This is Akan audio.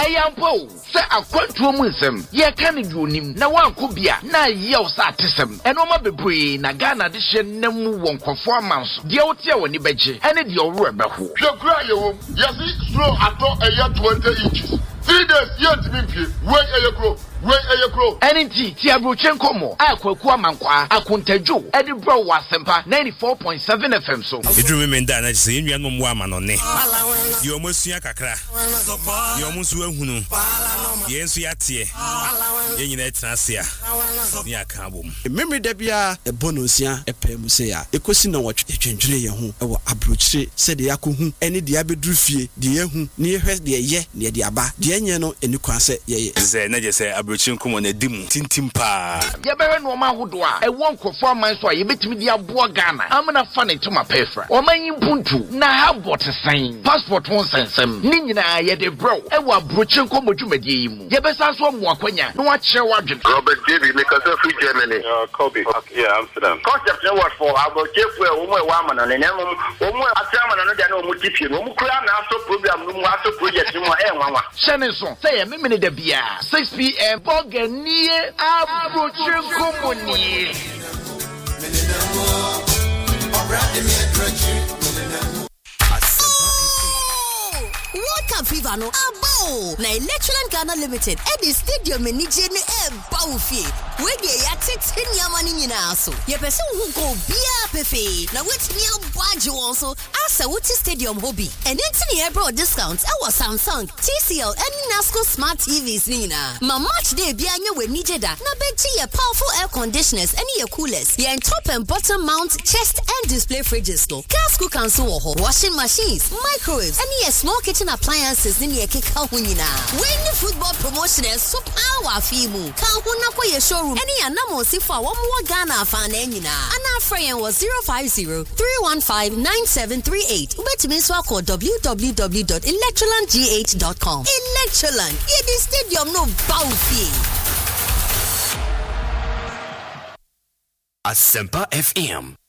Eyampo, say akwantuo mu nsem. Ye ka ne di onim na wanko bia na ye wo sa atesem. Eno ma bebree na Ghana de hye nemu won kwofo amanso. De wote a woni beje. Ene de owro ebeho. Hwekura ye wo. Yesi slow ato eya 20 inches. 3 days yet be wait eyekro. Wait eyekro. Enti ti abrochen komo. Akwaku amankwa akontadwo. Ede bro wa sempa 94.7 FM so. Edru me nda na se enua no mo ama no ne. Ye omosua kakra. Ye omusu ahunu. Ye ensu yate. Ye nyina etrase a. Ni aka abom. Memory da bia e bonosia e pemu se ya. Ekosi na wotwe twentwene ye ho e wo abrochire se de yakohu ene de abeduru fie de yehu ne yehwe de ye ne de aba de enye no eni kwan se ye ze na je se abrochire komo na dimu tintim pa. Ye bewe no ma hodo a e won kwofo aman so a ye betimi de abo Ghana. Amna fa ne tuma pefra. O man yimpuntu na habot sign. Passport won sensem. Ni nyina ye de bro e wo abrochire komo dwumade yi mu. Ye besa so mo akwanya no wa kire wadwen. Robert David because of Germany. Kobe. Yeah, Amsterdam. Concept no what for about Jeff wo mo wa man na nemu wo mo atama na no dia na mo tipie no mo kura na so program no mo aso project mo nwanwa. Shene so say me me da bia 6 p.m. Boganie abrochire komo ni. World Cup fever no abo na Electroland Ghana Limited e di stadium enije ne e ba wo fie we ge ya tete nyama ni nyina so ye pese hu go bia pefe na wetimi abaje won so asa wuti stadium hobby and enti ne bro discount e was Samsung TCL and Nasco smart TVs ni nyina ma match day bia anya we nije da na beji ye powerful air conditioners and ye coolers ye top and bottom mount chest and display fridges no gas cookers so ho washing machines microwaves and ye small kitchen appliances in your keka hunyina. When the football promotion is so power fimu. Kan huna kwa ye showroom. Any anamo sifa wa mwa Ghana fan enyina. Ana Freyan was 050-315-9738. Ubetumi so call www.electrolandgh.com. Electroland. Ye di stadium no baufi. Asempa FM